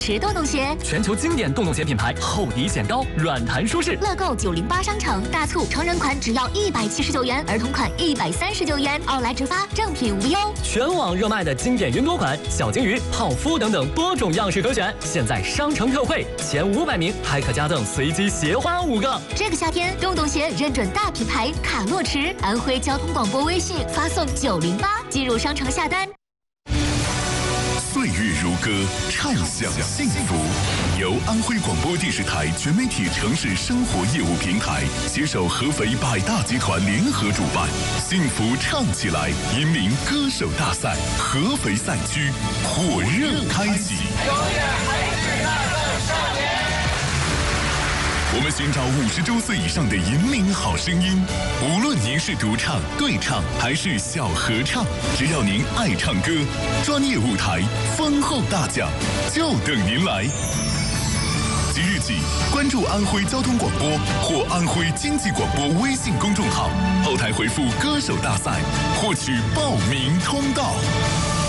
池洞洞鞋， 全球经典洞洞鞋品牌，厚底显高，软弹舒适。 乐购908商城大促，成人款只要179元，儿童款139元，奥莱直发，正品无忧。 全网热卖的经典云朵款、小金鱼、泡芙等等多种样式可选，现在商城特惠，前500名还可加赠随机鞋花5个。 这个夏天，洞洞鞋认准大品牌卡洛驰，安徽交通广播微信发送908，进入商城下单。 岁月如歌，畅享幸福。由安徽广播电视台全媒体城市生活业务平台携手合肥百大集团联合主办，幸福唱起来引领歌手大赛合肥赛区火热开启。我们寻找50周岁以上的引领好声音，无论您是独唱、对唱还是小合唱，只要您爱唱歌，专业舞台、丰厚大奖就等您来。即日起，关注安徽交通广播或安徽经济广播微信公众号，后台回复"歌手大赛"，获取报名通道。